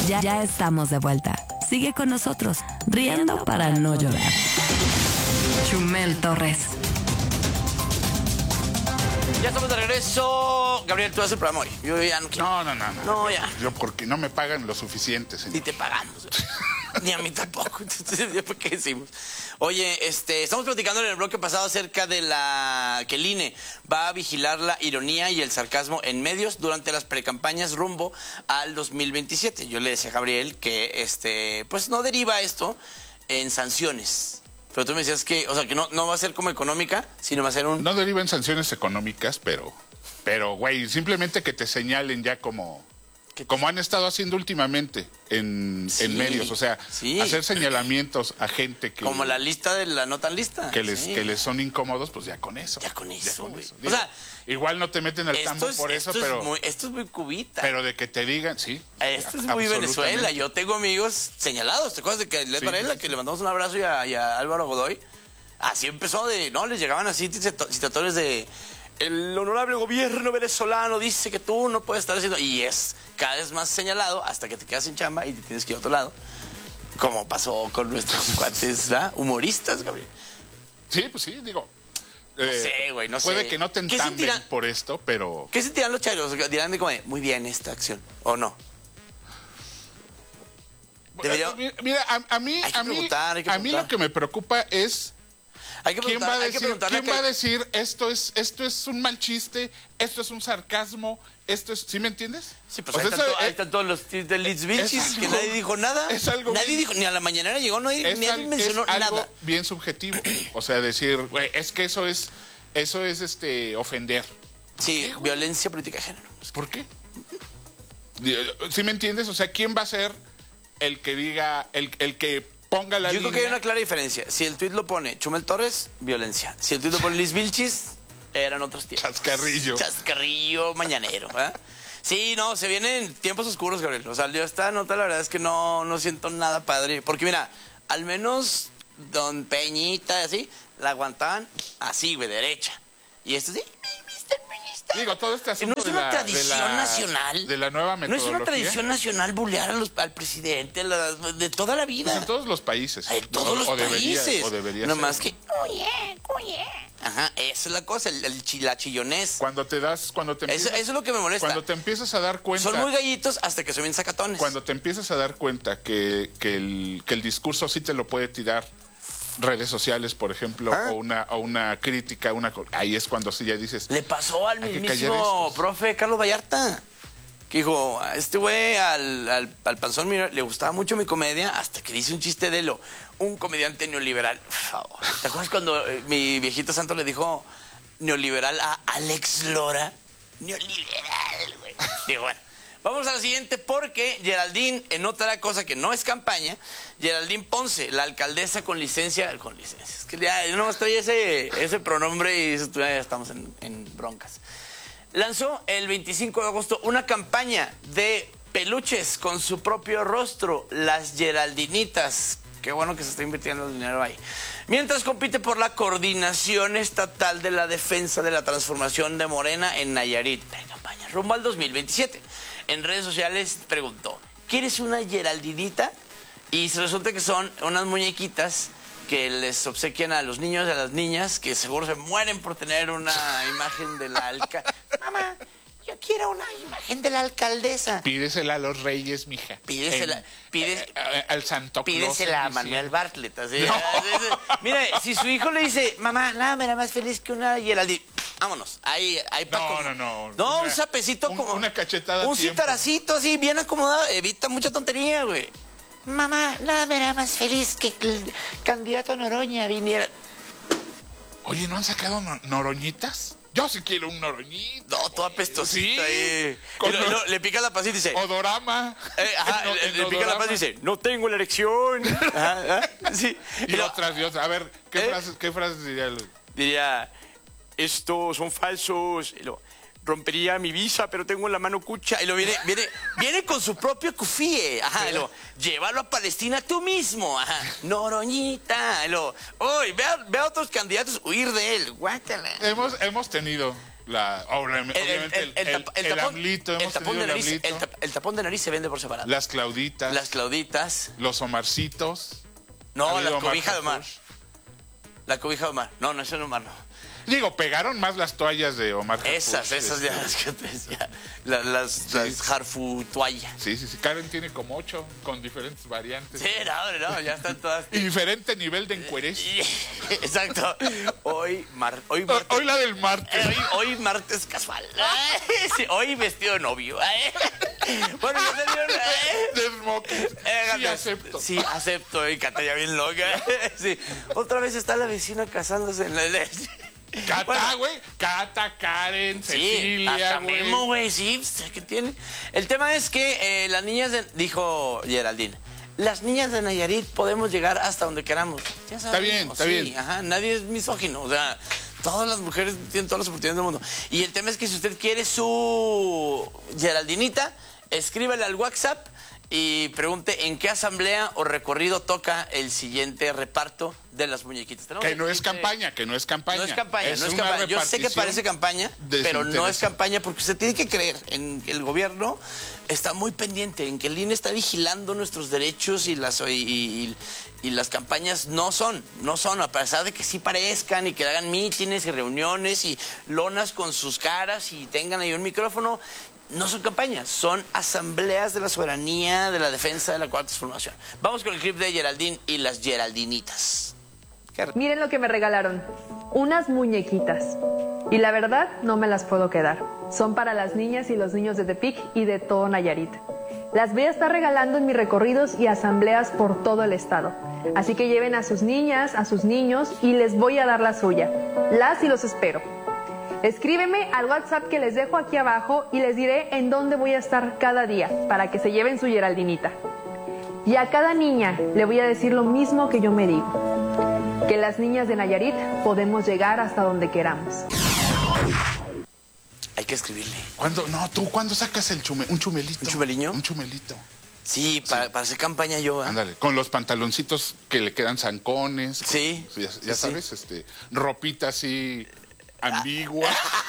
Ya estamos de vuelta. Sigue con nosotros, riendo para no llorar. Chumel Torres. Ya estamos de regreso. Gabriel, tú haces el programa hoy. Yo ya no quiero. No. No, ya. Yo porque no me pagan lo suficiente, señor. Ni te pagamos. Ni a mí tampoco. Entonces, ¿qué decimos? Oye, estamos platicando en el bloque pasado acerca de que el INE va a vigilar la ironía y el sarcasmo en medios durante las precampañas rumbo al 2027. Yo le decía a Gabriel que, pues no deriva esto en sanciones. Pero tú me decías que, o sea, que no va a ser como económica, sino va a ser No deriva en sanciones económicas, pero, güey, simplemente que te señalen ya como han estado haciendo últimamente en medios. O sea, hacer señalamientos a gente que... Como la lista de la no tan lista. Que les son incómodos, pues ya con eso. Ya con eso, güey. Digo, o sea, igual no te meten al tambo por eso, pero... Esto es muy cubita. Pero de que te digan, sí. Esto es muy Venezuela. Yo tengo amigos señalados. ¿Te acuerdas de que Led Varela, que le mandamos un abrazo y a Álvaro Godoy? Así empezó les llegaban así citatorios de... El honorable gobierno venezolano dice que tú no puedes estar haciendo... Y es cada vez más señalado hasta que te quedas sin chamba y te tienes que ir a otro lado. Como pasó con nuestros cuates, ¿verdad? Humoristas, Gabriel. Sí, pues sí, digo... no sé, güey, no sé. Puede que no te entamben por esto, pero... ¿Qué sentirán los chairos? Dirán de como, muy bien esta acción, ¿o no? Mira, a mí lo que me preocupa es... ¿Quién va a decir esto es un mal chiste, esto es un sarcasmo, esto es... ¿Sí me entiendes? Sí, pues ahí están todos los tips de Liz Vilchis, que nadie dijo nada. Nadie dijo, ni a la mañanera llegó, nadie mencionó nada. Es algo bien subjetivo. O sea, decir, güey, es que eso es ofender. Sí, violencia política de género. ¿Por qué? ¿Sí me entiendes? O sea, ¿quién va a ser el que diga, el que... ponga la línea? Yo creo que hay una clara diferencia. Si el tuit lo pone Chumel Torres, violencia. Si el tuit lo pone Liz Vilchis, eran otros tiempos. Chascarrillo mañanero, ¿verdad? Sí, no, se vienen tiempos oscuros, Gabriel. O sea, yo esta nota la verdad es que no siento nada padre. Porque mira, al menos Don Peñita, así, la aguantaban así, güey, derecha. Y esto sí, digo, todo este asunto no es una tradición nacional. De la nueva metodología. No es una tradición nacional bullear al presidente de toda la vida. Pues en todos los países. En todos los países. Debería no ser. Más que, oye. Ajá, esa es la cosa, la chillonés. Cuando te empiezas, eso es lo que me molesta. Cuando te empiezas a dar cuenta... Son muy gallitos hasta que son bien sacatones. Cuando te empiezas a dar cuenta que el discurso sí te lo puede tirar redes sociales, por ejemplo, o una crítica, ahí es cuando sí ya dices... Le pasó al mismísimo profe Carlos Vallarta, que dijo, a este güey, al panzón le gustaba mucho mi comedia, hasta que dice un chiste de un comediante neoliberal. ¿Te acuerdas cuando mi viejito santo le dijo neoliberal a Alex Lora? Neoliberal, güey. Digo, bueno. Vamos a la siguiente porque Geraldine, en otra cosa que no es campaña, Geraldine Ponce, la alcaldesa con licencia, es que ya yo no estoy ese pronombre y ya estamos en broncas. Lanzó el 25 de agosto una campaña de peluches con su propio rostro, las Geraldinitas. Qué bueno que se está invirtiendo el dinero ahí. Mientras compite por la coordinación estatal de la defensa de la transformación de Morena en Nayarit. En campaña rumbo al 2027. En redes sociales preguntó, ¿quieres una Geraldinita? Y resulta que son unas muñequitas que les obsequian a los niños y a las niñas, que seguro se mueren por tener una imagen de la alcaldesa. Mamá, yo quiero una imagen de la alcaldesa. Pídesela a los reyes, mija. Al Santo Claus. Pídesela a Manuel Bartlett. Así. No. Mire, si su hijo le dice, mamá, nada me era más feliz que una Geraldine. Vámonos, ahí No. No, un sapecito como... Una cachetada. Un citaracito así, bien acomodado, evita mucha tontería, güey. Mamá, nada me era más feliz que el candidato Noroña viniera. Oye, ¿no han sacado noroñitas? Yo sí quiero un noroñito. No, toda pestosita. Sí. Le pica la pasita y dice... Odorama. Le pica la pasita y dice, no tengo la erección. Sí. Y otras. A ver, ¿qué frases diría? Diría... Estos son falsos. Rompería mi visa, pero tengo en la mano cucha. Y viene con su propio cufíe. Ajá. Llévalo a Palestina tú mismo. Ajá. Noroñita. Ve a otros candidatos huir de él. Guácala. Hemos tenido Obviamente el ablito, el tapón de nariz se vende por separado. Las clauditas. Los Omarcitos. No, la cobija de Omar. La cobija de Omar. No, ese no Omar, no. Digo, pegaron más las toallas de Omar Harfuch. Esas ya las que te decía. Las Harfu toalla. Sí. Karen tiene como 8 con diferentes variantes. Sí, no, ya están todas. Y diferente nivel de encuerez. Exacto. Hoy la del martes. Hoy martes casual. Sí, hoy vestido de novio. Bueno, de smoking. Sí, acepto. Sí, acepto. Y Cata ya bien loca. Sí. Otra vez está la vecina casándose en la iglesia. Cata, güey. Cata, Karen, Cecilia, hasta Memo, güey, sí, ¿qué tiene? El tema es que las niñas dijo Geraldine, las niñas de Nayarit podemos llegar hasta donde queramos. Ya sabemos, está bien. Ajá, nadie es misógino, o sea, todas las mujeres tienen todas las oportunidades del mundo. Y el tema es que si usted quiere su Geraldinita, escríbale al WhatsApp y pregunte en qué asamblea o recorrido toca el siguiente reparto de las muñequitas. Que no es campaña. No es campaña. Yo sé que parece campaña, pero no es campaña porque usted tiene que creer en que el gobierno está muy pendiente, en que el INE está vigilando nuestros derechos y las campañas no son, a pesar de que sí parezcan y que hagan mítines y reuniones y lonas con sus caras y tengan ahí un micrófono. No son campañas, son asambleas de la soberanía, de la defensa de la cuarta transformación. Vamos con el clip de Geraldine y las Geraldinitas. Miren lo que me regalaron, unas muñequitas. Y la verdad, no me las puedo quedar. Son para las niñas y los niños de Tepic y de todo Nayarit. Las voy a estar regalando en mis recorridos y asambleas por todo el estado. Así que lleven a sus niñas, a sus niños y les voy a dar la suya. Las y los espero. Escríbeme al WhatsApp que les dejo aquí abajo y les diré en dónde voy a estar cada día para que se lleven su Geraldinita. Y a cada niña le voy a decir lo mismo que yo me digo, que las niñas de Nayarit podemos llegar hasta donde queramos. Hay que escribirle. ¿Cuándo sacas un chumelito? ¿Un chumeliño? Un chumelito. Sí, para hacer campaña yo. Ándale, con los pantaloncitos que le quedan zancones. Sí. Ya sabes, ropita así ambigua.